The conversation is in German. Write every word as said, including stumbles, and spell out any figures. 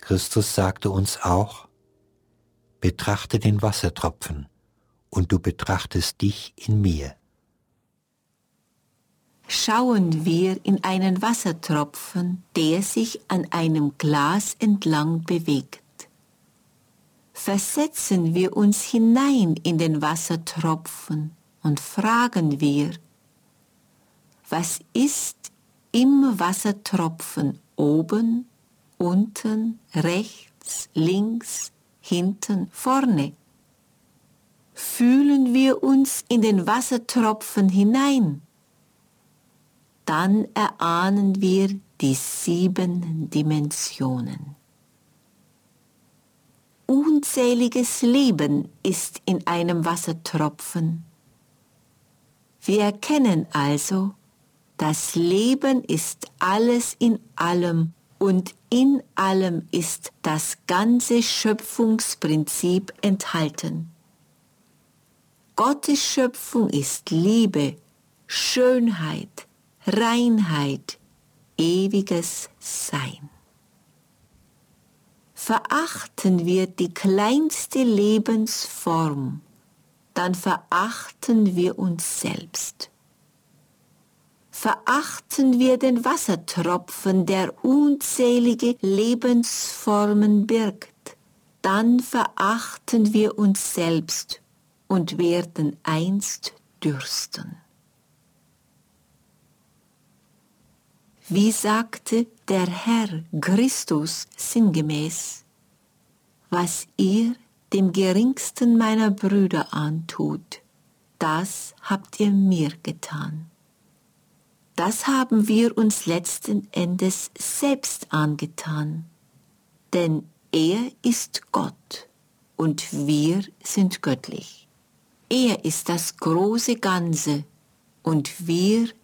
Christus sagte uns auch, betrachte den Wassertropfen, und du betrachtest dich in mir. Schauen wir in einen Wassertropfen, der sich an einem Glas entlang bewegt. Versetzen wir uns hinein in den Wassertropfen und fragen wir, was ist im Wassertropfen oben, unten, rechts, links, hinten, vorne? Fühlen wir uns in den Wassertropfen hinein? Dann erahnen wir die sieben Dimensionen. Unzähliges Leben ist in einem Wassertropfen. Wir erkennen also, das Leben ist alles in allem und in allem ist das ganze Schöpfungsprinzip enthalten. Gottes Schöpfung ist Liebe, Schönheit, Reinheit, ewiges Sein. Verachten wir die kleinste Lebensform, dann verachten wir uns selbst. Verachten wir den Wassertropfen, der unzählige Lebensformen birgt, dann verachten wir uns selbst und werden einst dürsten. Wie sagte der Herr Christus sinngemäß, was ihr dem geringsten meiner Brüder antut, das habt ihr mir getan. Das haben wir uns letzten Endes selbst angetan, denn er ist Gott und wir sind göttlich. Er ist das große Ganze und wir